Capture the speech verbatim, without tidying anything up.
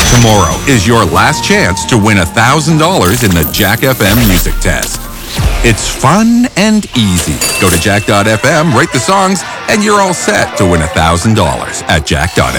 Tomorrow is your last chance to win one thousand dollars in the Jack F M Music Test. It's fun and easy. Go to jack dot f m, rate the songs, and you're all set to win one thousand dollars at jack dot f m.